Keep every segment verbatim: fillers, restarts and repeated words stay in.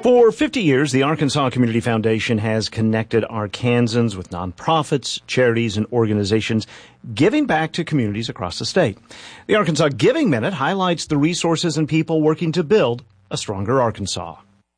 For fifty years, the Arkansas Community Foundation has connected Arkansans with nonprofits, charities, and organizations giving back to communities across the state. The Arkansas Giving Minute highlights the resources and people working to build a stronger Arkansas.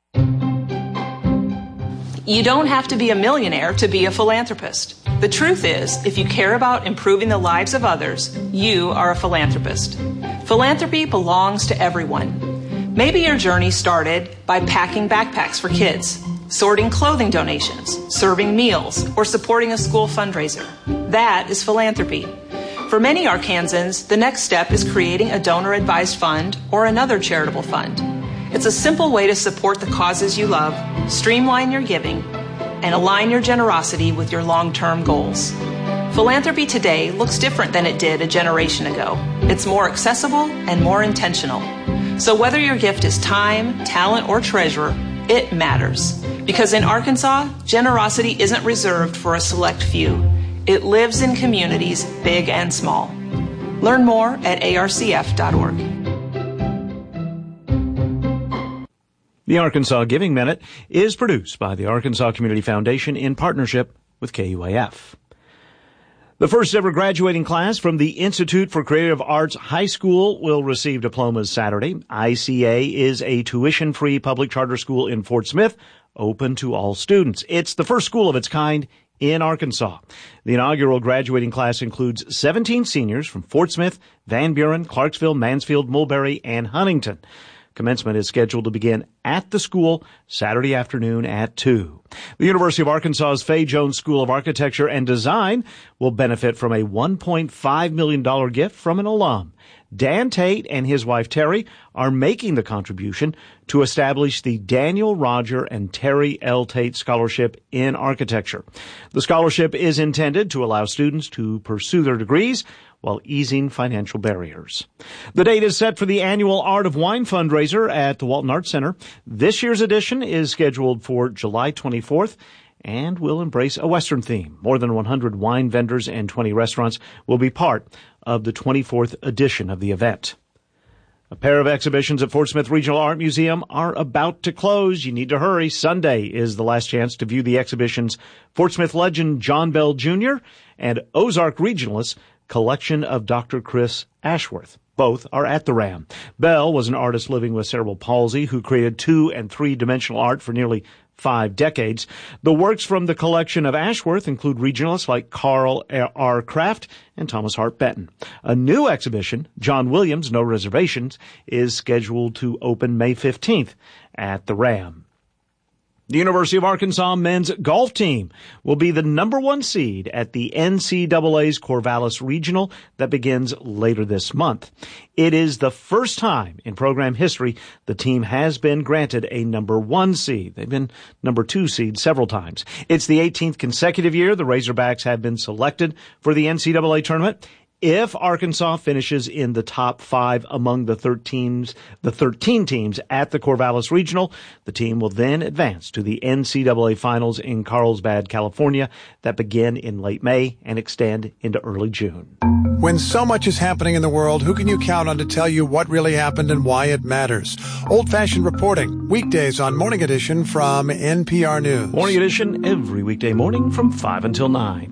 You don't have to be a millionaire to be a philanthropist. The truth is, if you care about improving the lives of others, you are a philanthropist. Philanthropy belongs to everyone. Maybe your journey started by packing backpacks for kids, sorting clothing donations, serving meals, or supporting a school fundraiser. That is philanthropy. For many Arkansans, the next step is creating a donor-advised fund or another charitable fund. It's a simple way to support the causes you love, streamline your giving, and align your generosity with your long-term goals. Philanthropy today looks different than it did a generation ago. It's more accessible and more intentional. So whether your gift is time, talent, or treasure, it matters. Because in Arkansas, generosity isn't reserved for a select few. It lives in communities big and small. Learn more at A R C F dot org. The Arkansas Giving Minute is produced by the Arkansas Community Foundation in partnership with K U A F. The first ever graduating class from the Institute for Creative Arts High School will receive diplomas Saturday. I C A is a tuition-free public charter school in Fort Smith, open to all students. It's the first school of its kind in Arkansas. The inaugural graduating class includes seventeen seniors from Fort Smith, Van Buren, Clarksville, Mansfield, Mulberry, and Huntington. Commencement is scheduled to begin at the school Saturday afternoon at two. The University of Arkansas's Fay Jones School of Architecture and Design will benefit from a one point five million dollars gift from an alum. Dan Tate and his wife Terry are making the contribution to establish the Daniel Roger and Terry L. Tate Scholarship in Architecture. The scholarship is intended to allow students to pursue their degrees while easing financial barriers. The date is set for the annual Art of Wine fundraiser at the Walton Arts Center. This year's edition is scheduled for July twenty-fourth and will embrace a Western theme. More than one hundred wine vendors and twenty restaurants will be part of the twenty-fourth edition of the event. A pair of exhibitions at Fort Smith Regional Art Museum are about to close. You need to hurry. Sunday is the last chance to view the exhibitions Fort Smith legend John Bell Junior and Ozark regionalist collection of Doctor Chris Ashworth. Both are at the Ram. Bell was an artist living with cerebral palsy who created two- and three-dimensional art for nearly five decades. The works from the collection of Ashworth include regionalists like Carl R. Kraft and Thomas Hart Benton. A new exhibition, John Williams, No Reservations, is scheduled to open May fifteenth at the Ram. The University of Arkansas men's golf team will be the number one seed at the N C double A's Corvallis Regional that begins later this month. It is the first time in program history the team has been granted a number one seed. They've been number two seed several times. It's the eighteenth consecutive year the Razorbacks have been selected for the N C double A tournament. If Arkansas finishes in the top five among the thirteen, the thirteen teams at the Corvallis Regional, the team will then advance to the N C double A Finals in Carlsbad, California, that begin in late May and extend into early June. When so much is happening in the world, who can you count on to tell you what really happened and why it matters? Old-fashioned reporting, weekdays on Morning Edition from N P R News. Morning Edition every weekday morning from five until nine.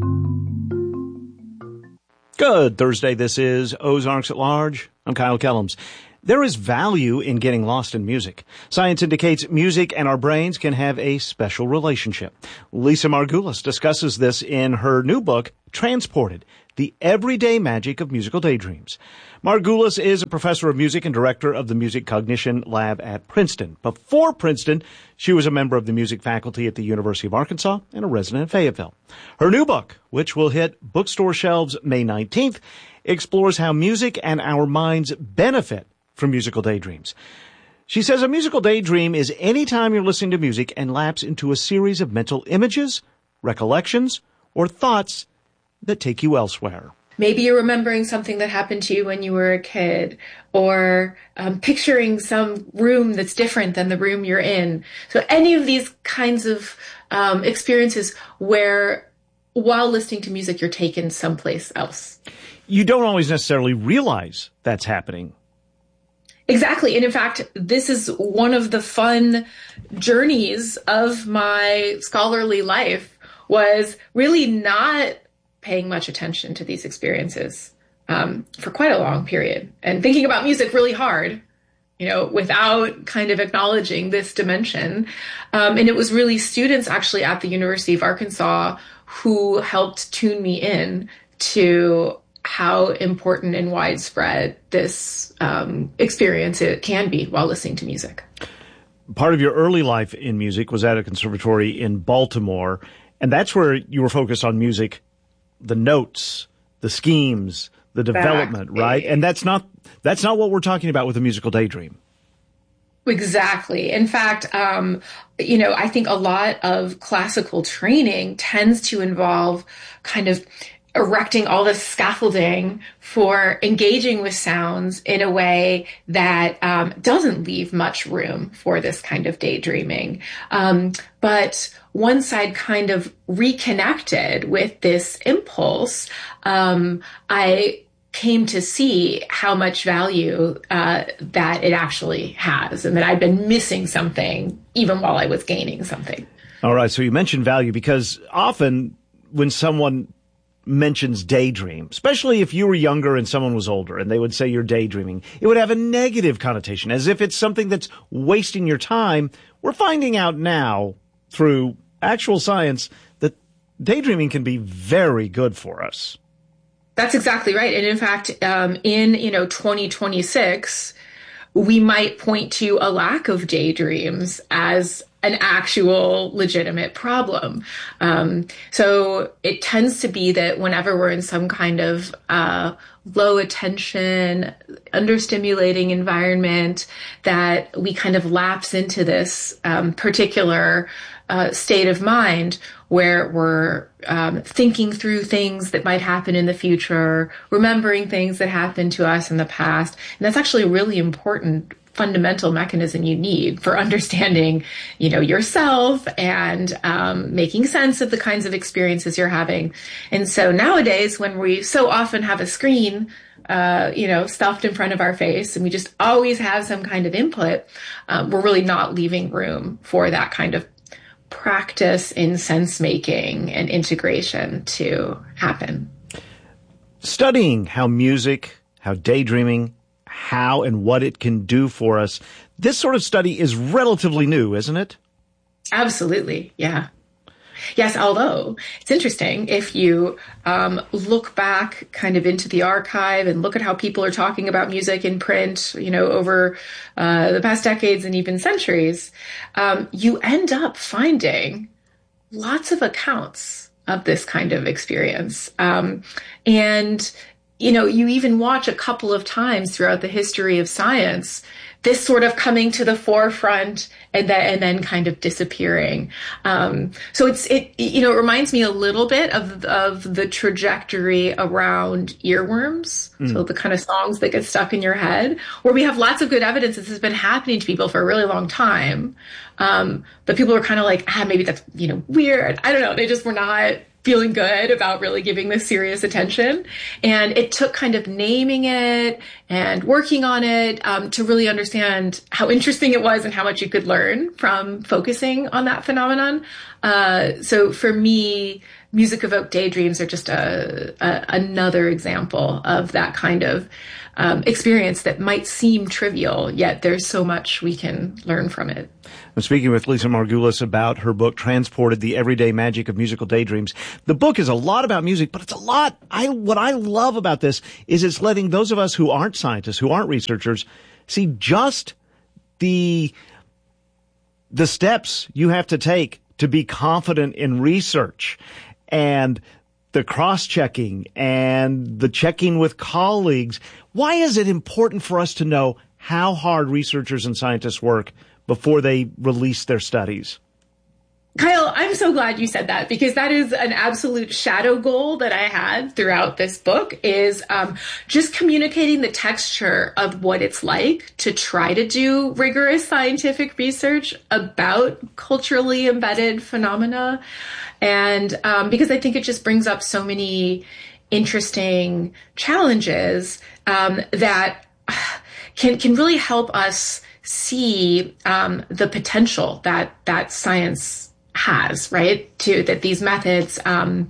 Good Thursday, this is Ozarks at Large. I'm Kyle Kellums. There is value in getting lost in music. Science indicates music and our brains can have a special relationship. Lisa Margulis discusses this in her new book, Transported, The Everyday Magic of Musical Daydreams. Margulis is a professor of music and director of the Music Cognition Lab at Princeton. Before Princeton, she was a member of the music faculty at the University of Arkansas and a resident in Fayetteville. Her new book, which will hit bookstore shelves May nineteenth, explores how music and our minds benefit from musical daydreams. She says a musical daydream is any time you're listening to music and lapse into a series of mental images, recollections, or thoughts that take you elsewhere. Maybe you're remembering something that happened to you when you were a kid, or um, picturing some room that's different than the room you're in. So any of these kinds of um, experiences where, while listening to music, you're taken someplace else. You don't always necessarily realize that's happening. Exactly. And in fact, this is one of the fun journeys of my scholarly life, was really not paying much attention to these experiences um, for quite a long period, and thinking about music really hard, you know, without kind of acknowledging this dimension. Um, and it was really students actually at the University of Arkansas who helped tune me in to how important and widespread this um, experience it can be while listening to music. Part of your early life in music was at a conservatory in Baltimore, and that's where you were focused on music, the notes, the schemes, the development, exactly. Right? And that's not that's not what we're talking about with a musical daydream. Exactly. In fact, um, you know, I think a lot of classical training tends to involve kind of erecting all this scaffolding for engaging with sounds in a way that um, doesn't leave much room for this kind of daydreaming. Um, but once I'd kind of reconnected with this impulse, um, I came to see how much value uh, that it actually has, and that I'd been missing something even while I was gaining something. All right. So you mentioned value, because often when someone mentions daydream, especially if you were younger and someone was older and they would say you're daydreaming, it would have a negative connotation, as if it's something that's wasting your time. We're finding out now through actual science that daydreaming can be very good for us. That's exactly right. And in fact, um, in, you know, twenty twenty-six, we might point to a lack of daydreams as an actual legitimate problem. Um, so it tends to be that whenever we're in some kind of uh, low attention, understimulating environment, that we kind of lapse into this um, particular uh, state of mind where we're um, thinking through things that might happen in the future, remembering things that happened to us in the past. And that's actually a really important fundamental mechanism you need for understanding, you know, yourself and um, making sense of the kinds of experiences you're having. And so nowadays, when we so often have a screen, uh, you know, stuffed in front of our face, and we just always have some kind of input, um, we're really not leaving room for that kind of practice in sense making and integration to happen. Studying how music, how daydreaming, how and what it can do for us. This sort of study is relatively new, isn't it? Absolutely. Yeah. Yes. Although it's interesting, if you um, look back kind of into the archive and look at how people are talking about music in print, you know, over uh, the past decades and even centuries, um, you end up finding lots of accounts of this kind of experience. Um, and You know, you even watch a couple of times throughout the history of science, this sort of coming to the forefront and then, and then kind of disappearing. Um, so it's, it, you know, it reminds me a little bit of, of the trajectory around earworms. Mm. So the kind of songs that get stuck in your head, where we have lots of good evidence this has been happening to people for a really long time. Um, but people were kind of like, ah, maybe that's, you know, weird. I don't know. They just were not feeling good about really giving this serious attention. And it took kind of naming it and working on it um, to really understand how interesting it was and how much you could learn from focusing on that phenomenon. Uh, so for me, music evoked daydreams are just a, a another example of that kind of um, experience that might seem trivial, yet there's so much we can learn from it. I'm speaking with Lisa Margulis about her book, Transported, The Everyday Magic of Musical Daydreams. The book is a lot about music, but it's a lot. I, what I love about this is it's letting those of us who aren't scientists, who aren't researchers, see just the, the steps you have to take to be confident in research, and the cross-checking and the checking with colleagues. Why is it important for us to know how hard researchers and scientists work before they release their studies? Kyle, I'm so glad you said that, because that is an absolute shadow goal that I had throughout this book, is um, just communicating the texture of what it's like to try to do rigorous scientific research about culturally embedded phenomena. And um, because I think it just brings up so many interesting challenges um, that can can really help us see um, the potential that that science has, right? To that these methods um,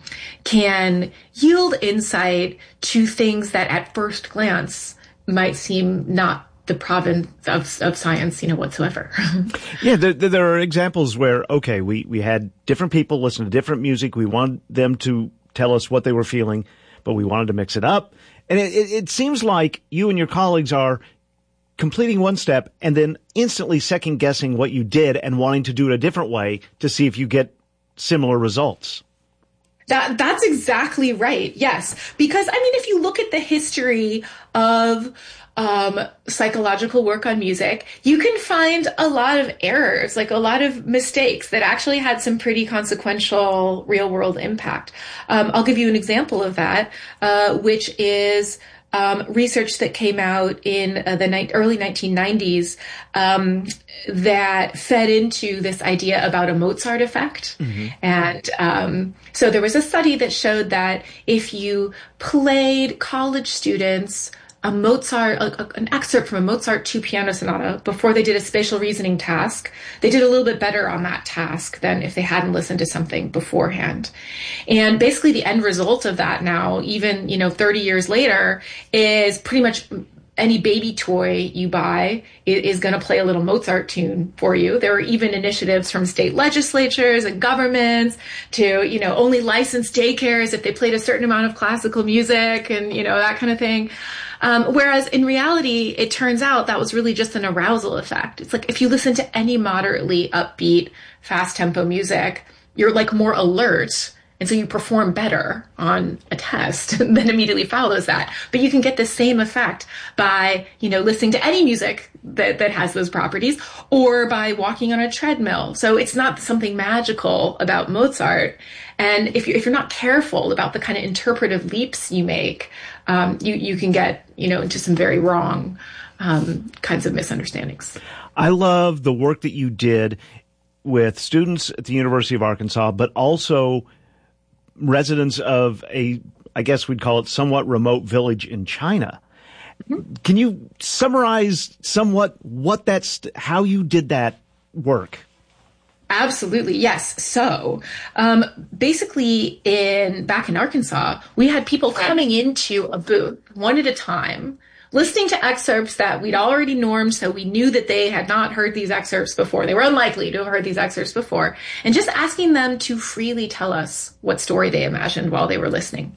can yield insight to things that at first glance might seem not the province of, of science, you know, whatsoever. Yeah, there, there are examples where, okay, we, we had different people listen to different music. We wanted them to tell us what they were feeling, but we wanted to mix it up. And it, it, it seems like you and your colleagues are completing one step and then instantly second guessing what you did and wanting to do it a different way to see if you get similar results. That that's exactly right. Yes. Because, I mean, if you look at the history of um, psychological work on music, you can find a lot of errors, like a lot of mistakes that actually had some pretty consequential real world impact. Um, I'll give you an example of that, uh, which is Um, research that came out in uh, the ni- early nineteen nineties um, that fed into this idea about a Mozart effect. Mm-hmm. And um, so there was a study that showed that if you played college students a Mozart, a, a, an excerpt from a Mozart two piano sonata before they did a spatial reasoning task, they did a little bit better on that task than if they hadn't listened to something beforehand. And basically the end result of that now, even, you know, thirty years later, is pretty much any baby toy you buy is going to play a little Mozart tune for you. There are even initiatives from state legislatures and governments to, you know, only license daycares if they played a certain amount of classical music and, you know, that kind of thing. Um, whereas in reality, it turns out that was really just an arousal effect. It's like if you listen to any moderately upbeat, fast tempo music, you're like more alert. And so you perform better on a test that immediately follows that. But you can get the same effect by, you know, listening to any music that, that has those properties or by walking on a treadmill. So it's not something magical about Mozart. And if you're, if you're not careful about the kind of interpretive leaps you make, um, you, you can get, you know, into some very wrong um, kinds of misunderstandings. I love the work that you did with students at the University of Arkansas, but also residents of a, I guess we'd call it somewhat remote village in China. Mm-hmm. Can you summarize somewhat what that's, how you did that work? Absolutely. Yes. So, um, basically in, back in Arkansas, we had people coming into a booth one at a time, listening to excerpts that we'd already normed, so we knew that they had not heard these excerpts before. They were unlikely to have heard these excerpts before, and just asking them to freely tell us what story they imagined while they were listening.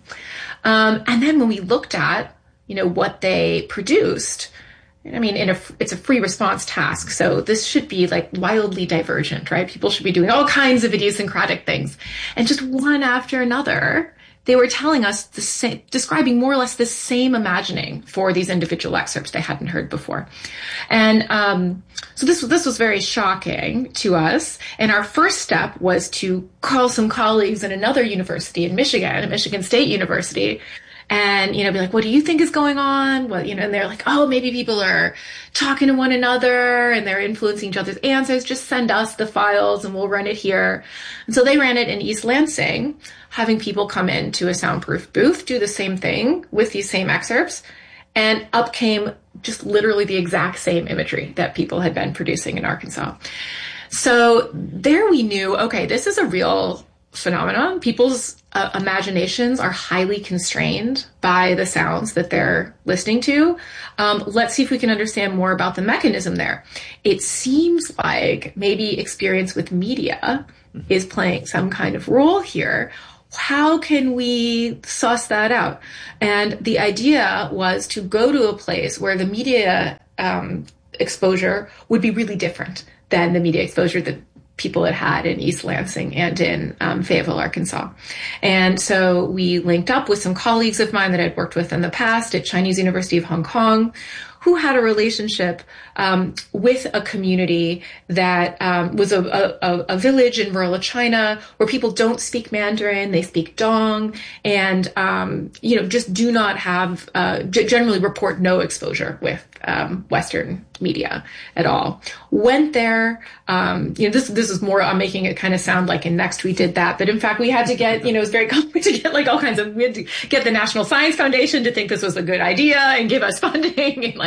Um, and then when we looked at, you know, what they produced, I mean, in a, it's a free response task, so this should be like wildly divergent, right? People should be doing all kinds of idiosyncratic things. And just one after another, they were telling us the same, describing more or less the same imagining for these individual excerpts they hadn't heard before. And um, so this, this was very shocking to us. And our first step was to call some colleagues in another university in Michigan, at Michigan State University, and, you know, be like, what do you think is going on? Well, you know, and they're like, oh, maybe people are talking to one another and they're influencing each other's answers. Just send us the files and we'll run it here. And so they ran it in East Lansing, having people come into a soundproof booth, do the same thing with these same excerpts. And up came just literally the exact same imagery that people had been producing in Arkansas. So there we knew, okay, this is a real phenomenon. People's uh, imaginations are highly constrained by the sounds that they're listening to. Um, let's see if we can understand more about the mechanism there. It seems like maybe experience with media is playing some kind of role here. How can we suss that out? And the idea was to go to a place where the media um, exposure would be really different than the media exposure that people had had in East Lansing and in um, Fayetteville, Arkansas. And so we linked up with some colleagues of mine that I'd worked with in the past at Chinese University of Hong Kong, who had a relationship um, with a community that um, was a, a, a village in rural China where people don't speak Mandarin, they speak Dong, and um, you know, just do not have, uh, g- generally report no exposure with um, Western media at all. Went there, um, you know, this this is more, I'm making it kind of sound like in Next we did that, but in fact we had to get, you know, it was very complicated to get like all kinds of, we had to get the National Science Foundation to think this was a good idea and give us funding and like,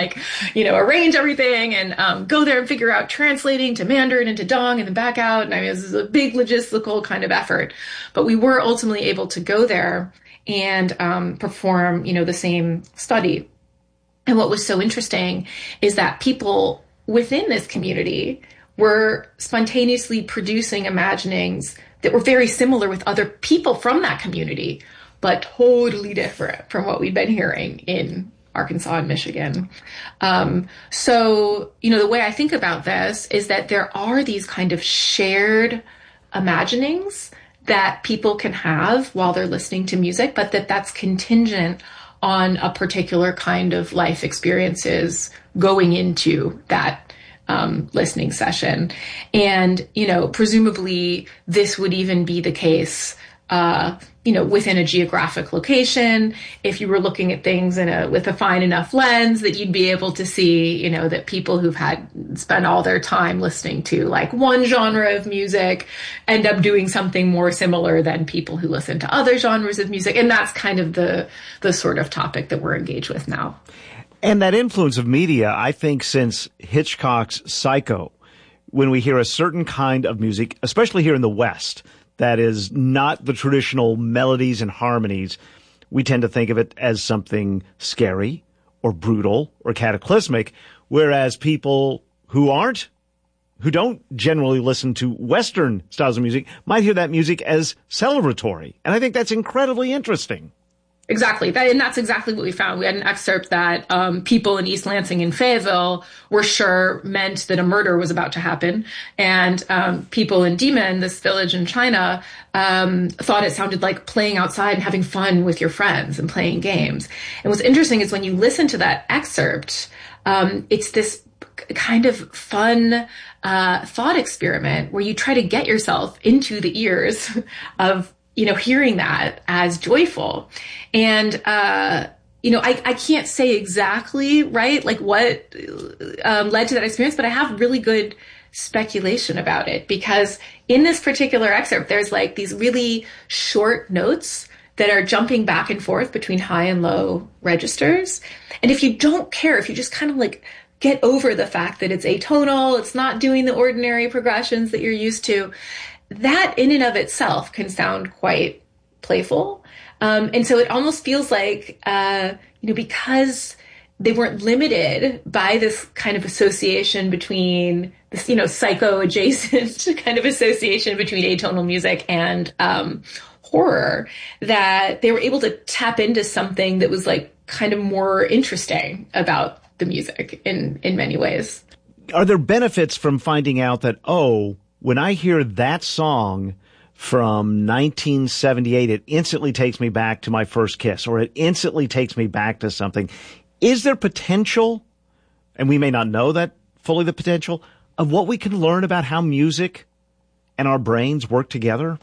like, you know, arrange everything and um, go there and figure out translating to Mandarin and to Dong and then back out. And I mean, this is a big logistical kind of effort. But we were ultimately able to go there and um, perform, you know, the same study. And what was so interesting is that people within this community were spontaneously producing imaginings that were very similar with other people from that community, but totally different from what we'd been hearing in Arkansas and Michigan. Um, so, you know, the way I think about this is that there are these kind of shared imaginings that people can have while they're listening to music, but that that's contingent on a particular kind of life experiences going into that Um, listening session. And, you know, presumably this would even be the case, uh, you know, within a geographic location. If you were looking at things in a, with a fine enough lens that you'd be able to see, you know, that people who've had spent all their time listening to like one genre of music end up doing something more similar than people who listen to other genres of music. And that's kind of the, the sort of topic that we're engaged with now. And that influence of media, I think since Hitchcock's Psycho, when we hear a certain kind of music, especially here in the West, that is not the traditional melodies and harmonies, we tend to think of it as something scary or brutal or cataclysmic, whereas people who aren't, who don't generally listen to Western styles of music, might hear that music as celebratory. And I think that's incredibly interesting. Exactly. That, and that's exactly what we found. We had an excerpt that um, people in East Lansing and Fayetteville were sure meant that a murder was about to happen. And um, people in Demon, this village in China, um, thought it sounded like playing outside and having fun with your friends and playing games. And what's interesting is when you listen to that excerpt, um, it's this kind of fun uh, thought experiment where you try to get yourself into the ears of you know, hearing that as joyful. And, uh, you know, I, I can't say exactly, right, like what um, led to that experience, but I have really good speculation about it because in this particular excerpt, there's like these really short notes that are jumping back and forth between high and low registers. And if you don't care, if you just kind of like get over the fact that it's atonal, it's not doing the ordinary progressions that you're used to, that in and of itself can sound quite playful. Um, and so it almost feels like, uh, you know, because they weren't limited by this kind of association between this, you know, psycho adjacent kind of association between atonal music and um, horror, that they were able to tap into something that was like kind of more interesting about the music in, in many ways. Are there benefits from finding out that, oh, when I hear that song from nineteen seventy-eight, it instantly takes me back to my first kiss, or it instantly takes me back to something. Is there potential, and we may not know that fully the potential, of what we can learn about how music and our brains work together?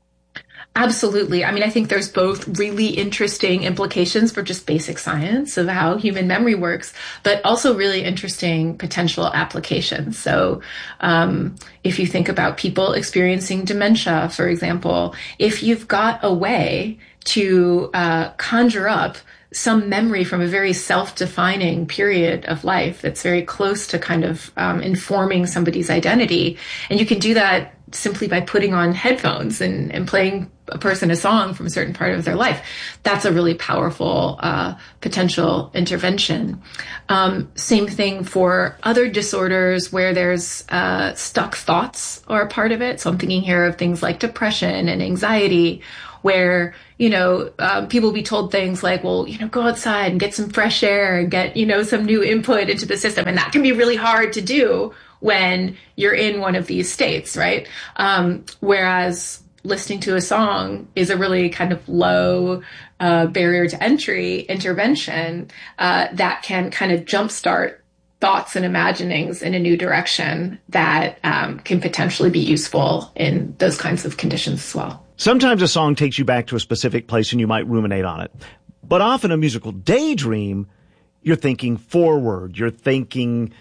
Absolutely. I mean, I think there's both really interesting implications for just basic science of how human memory works, but also really interesting potential applications. So um, if you think about people experiencing dementia, for example, if you've got a way to uh, conjure up some memory from a very self-defining period of life that's very close to kind of um, informing somebody's identity, and you can do that simply by putting on headphones and, and playing a person a song from a certain part of their life. That's a really powerful uh, potential intervention. Um, same thing for other disorders where there's uh, stuck thoughts are a part of it. So I'm thinking here of things like depression and anxiety, where, you know, um, people will be told things like, well, you know, go outside and get some fresh air and get, you know, some new input into the system. And that can be really hard to do when you're in one of these states, right? Um, whereas listening to a song is a really kind of low uh, barrier to entry intervention uh, that can kind of jumpstart thoughts and imaginings in a new direction that um, can potentially be useful in those kinds of conditions as well. Sometimes a song takes you back to a specific place and you might ruminate on it. But often a musical daydream, you're thinking forward, you're thinking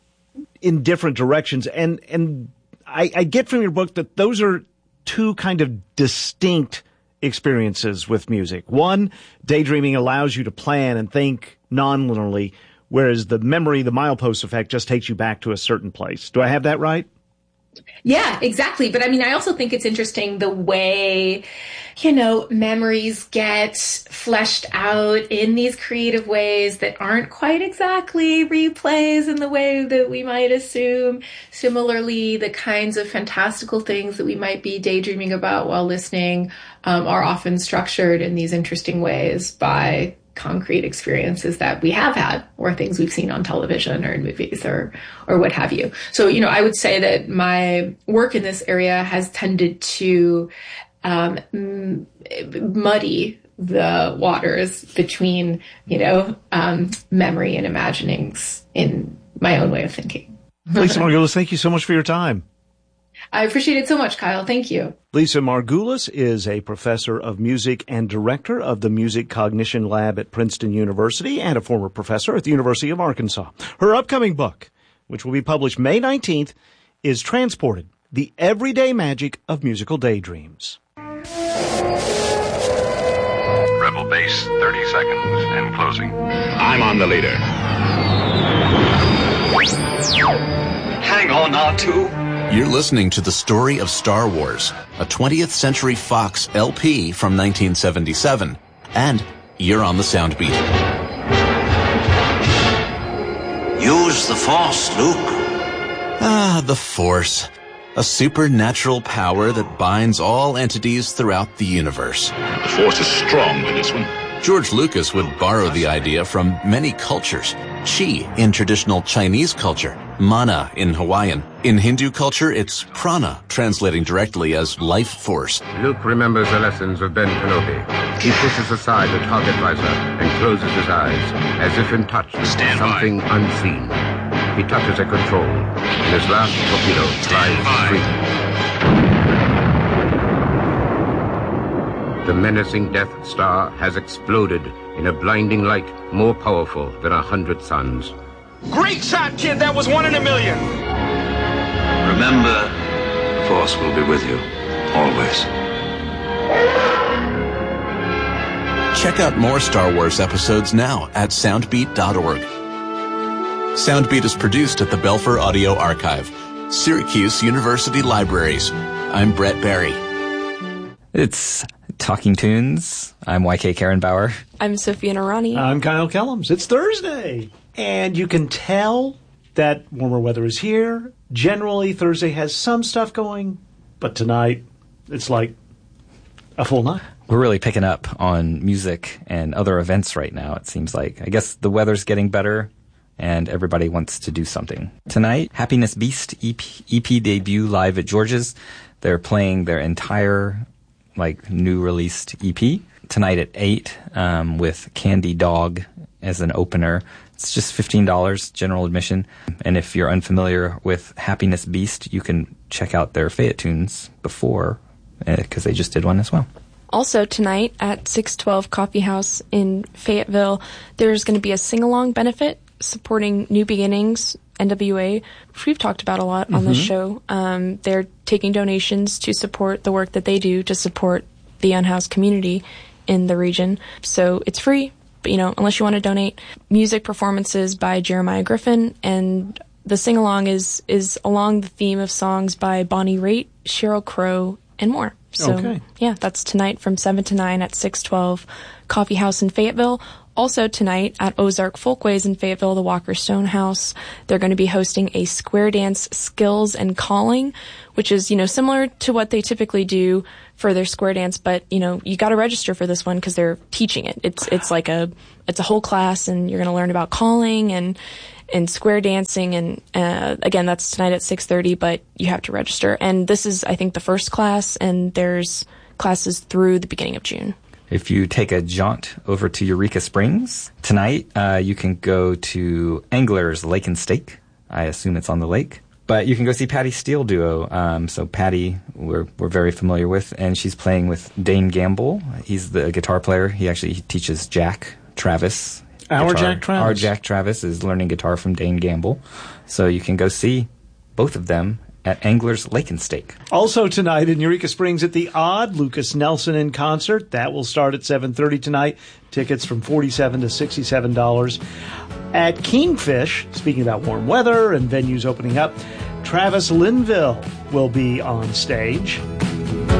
in different directions. And, and I, I get from your book that those are two kind of distinct experiences with music. One, daydreaming allows you to plan and think non-linearly, whereas the memory, the milepost effect, just takes you back to a certain place. Do I have that right? Yeah, exactly. But I mean, I also think it's interesting the way, you know, memories get fleshed out in these creative ways that aren't quite exactly replays in the way that we might assume. Similarly, the kinds of fantastical things that we might be daydreaming about while listening um, are often structured in these interesting ways by concrete experiences that we have had or things we've seen on television or in movies or or what have you. So, you know, I would say that my work in this area has tended to um, m- muddy the waters between, you know, um, memory and imaginings in my own way of thinking. Lisa Margulis, thank you so much for your time. I appreciate it so much, Kyle. Thank you. Lisa Margulis is a professor of music and director of the Music Cognition Lab at Princeton University and a former professor at the University of Arkansas. Her upcoming book, which will be published May nineteenth, is Transported, The Everyday Magic of Musical Daydreams. Rebel base, thirty seconds and closing. I'm on the leader. Hang on, R two. You're listening to the story of Star Wars, a twentieth Century Fox L P from nineteen seventy-seven. And you're on the Soundbeat. Use the Force, Luke. Ah, the Force. A supernatural power that binds all entities throughout the universe. The Force is strong with this one. George Lucas would borrow the idea from many cultures. Qi in traditional Chinese culture, mana in Hawaiian. In Hindu culture, it's prana, translating directly as life force. Luke remembers the lessons of Ben Kenobi. He pushes aside the target visor and closes his eyes, as if in touch with Stand something by. unseen. He touches a control, and his last torpedo flies free. The menacing Death Star has exploded in a blinding light more powerful than a hundred suns. Great shot, kid! That was one in a million! Remember, the Force will be with you, always. Check out more Star Wars episodes now at soundbeat dot org. Soundbeat is produced at the Belfer Audio Archive, Syracuse University Libraries. I'm Brett Barry. It's Talking Tunes. I'm Y K Karen Bauer. I'm Sophia Narani. I'm Kyle Kellums. It's Thursday. And you can tell that warmer weather is here. Generally, Thursday has some stuff going. But tonight, it's like a full night. We're really picking up on music and other events right now, it seems like. I guess the weather's getting better, and everybody wants to do something. Tonight, Happiness Beast E P, E P debut live at George's. They're playing their entire like new released E P tonight at eight um, with Candy Dog as an opener. It's just fifteen dollars general admission. And if you're unfamiliar with Happiness Beast, you can check out their Fayette tunes before because uh, they just did one as well. Also tonight at six twelve Coffee House in Fayetteville, there's going to be a sing-along benefit supporting New Beginnings, N W A, which we've talked about a lot on mm-hmm. this show. Um, they're taking donations to support the work that they do to support the unhoused community in the region. So it's free, but, you know, unless you want to donate. Music performances by Jeremiah Griffin, and the sing-along is, is along the theme of songs by Bonnie Raitt, Sheryl Crow, and more. So, okay. yeah, that's tonight from seven to nine at six twelve Coffee House in Fayetteville. Also tonight at Ozark Folkways in Fayetteville, the Walker Stone House, they're going to be hosting a square dance skills and calling, which is, you know, similar to what they typically do for their square dance, but, you know, you got to register for this one because they're teaching it. It's, it's like a, it's a whole class, and you're going to learn about calling and, and square dancing. And, uh, again, that's tonight at six thirty, but you have to register. And this is, I think, the first class, and there's classes through the beginning of June. If you take a jaunt over to Eureka Springs tonight, uh, you can go to Angler's Lake and Steak. I assume it's on the lake. But you can go see Patty Steele Duo. Um, so Patty, we're we're very familiar with, and she's playing with Dane Gamble. He's the guitar player. He actually he teaches Jack Travis. Our guitar. Jack Travis. Our Jack Travis is learning guitar from Dane Gamble. So you can go see both of them at Angler's Lake and Steak. Also tonight in Eureka Springs at the Odd, Lucas Nelson in concert. That will start at seven thirty tonight. Tickets from forty-seven dollars to sixty-seven dollars. At Kingfish, speaking about warm weather and venues opening up, Travis Linville will be on stage.